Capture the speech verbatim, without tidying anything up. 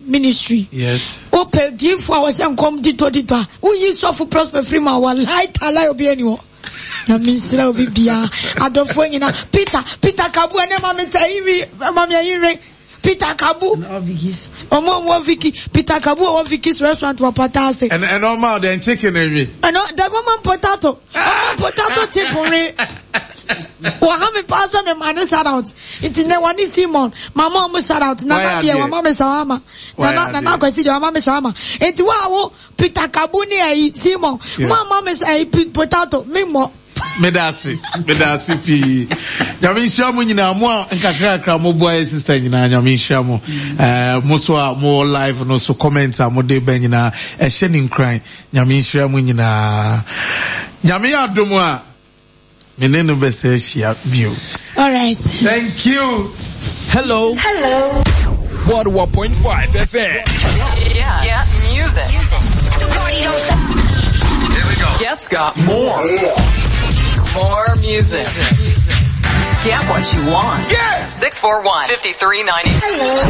ministry. Yes. Open G for our son come dito dito. Who you suffer prosper free ma wa light ala obi anyo. Na minister obi bia. Adofo nyina Peter Peter Kabu ene ma me taiwi ma me yire. Peter Kabu. No Vicky's. Omo mo Vicky Peter Kabu o Vicky's restaurant wa patase. And and normal then chicken every. And the mama potato. Mama potato chip re. Wa ha me pass me man shout out. It ne wani Simon. Mama mo shout out. Na na bia wa mama shawama. Na na na kwesi de mama shawama. Enti wa wo Peter Kabu ni ai Simon. Mama me say potato me mo. Medasi, medasi pi. Nyami shamu nyina mo nkakra kra mo boy sister nyina nyami shamu. Eh mo so mo live no so comment mo de ben nyina e hye ni nkran. Nyami shamu nyina. Nyami adomu a menenu be se hia view. All right. Thank you. Hello. Hello. one point five F M. Yeah, yeah, yeah. Music. Music. The party don't stop. Here we go. Get's got more. More music. Get what you want. Yeah. six four one, five three nine zero. Hello.